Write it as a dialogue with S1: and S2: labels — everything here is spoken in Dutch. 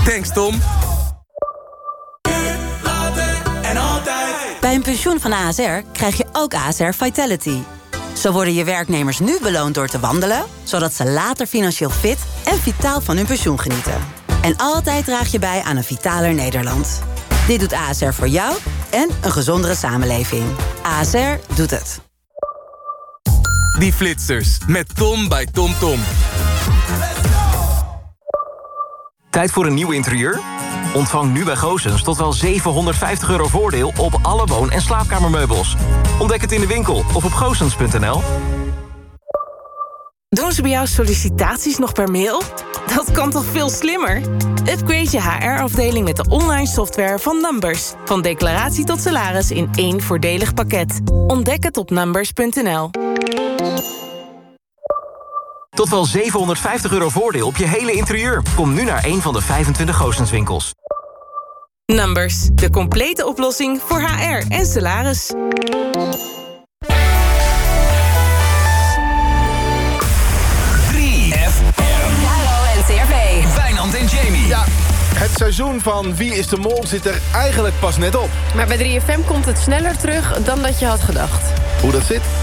S1: Thanks, Tom.
S2: Bij een pensioen van ASR krijg je ook ASR Vitality. Zo worden je werknemers nu beloond door te wandelen, zodat ze later financieel fit en vitaal van hun pensioen genieten. En altijd draag je bij aan een vitaler Nederland. Dit doet ASR voor jou en een gezondere samenleving. ASR doet het.
S1: Die flitsers met Tom bij TomTom.
S3: Tijd voor een nieuw interieur? Ontvang nu bij Goossens tot wel €750 voordeel op alle woon- en slaapkamermeubels. Ontdek het in de winkel of op goossens.nl.
S4: Doen ze bij jou sollicitaties nog per mail? Dat kan toch veel slimmer? Upgrade je HR-afdeling met de online software van Numbers. Van declaratie tot salaris in één voordelig pakket. Ontdek het op numbers.nl.
S3: Tot wel €750 voordeel op je hele interieur. Kom nu naar een van de 25 Goossens winkels.
S4: Numbers, de complete oplossing voor HR en salaris.
S5: Wijnand en Jamie.
S6: Ja, het seizoen van Wie is de Mol zit er eigenlijk pas net op.
S7: Maar bij 3FM komt het sneller terug dan dat je had gedacht.
S6: Hoe dat zit?